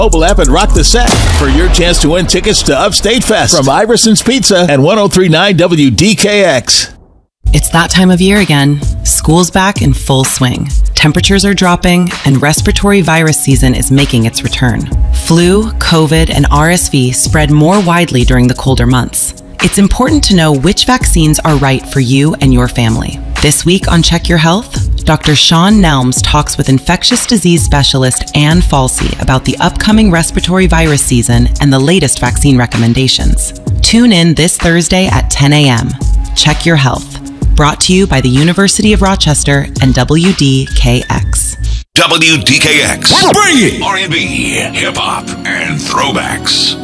mobile app and rock the set for your chance to win tickets to Upstate Fest from Iverson's Pizza and 103.9 WDKX. It's that time of year again. School's back in full swing. Temperatures are dropping, and respiratory virus season is making its return. Flu, COVID, and RSV spread more widely during the colder months. It's important to know which vaccines are right for you and your family. This week on Check Your Health, Dr. Sean Nelms talks with infectious disease specialist Ann Falsey about the upcoming respiratory virus season and the latest vaccine recommendations. Tune in this Thursday at 10 a.m. Check Your Health. Brought to you by the University of Rochester and WDKX. WDKX. Bring it! R&B, hip-hop, and throwbacks.